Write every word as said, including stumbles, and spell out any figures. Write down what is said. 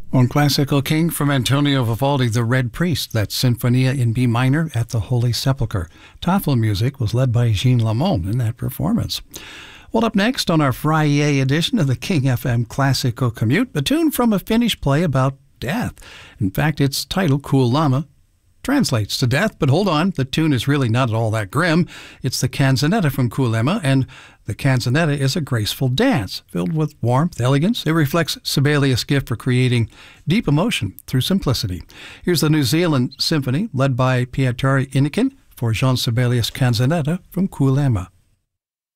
On Classical King from Antonio Vivaldi, The Red Priest, that's Sinfonia in B minor at the Holy Sepulchre. Tafel music was led by Jean Lamont in that performance. Well, up next on our Friday edition of the King F M Classical Commute, a tune from a Finnish play about death. In fact, its title, Kuolema, translates to death, but hold on, the tune is really not at all that grim. It's the canzonetta from Kuolema, and the canzonetta is a graceful dance filled with warmth, elegance. It reflects Sibelius' gift for creating deep emotion through simplicity. Here's the New Zealand Symphony, led by Pietari Inniken for Jean Sibelius' canzonetta from Kuolema.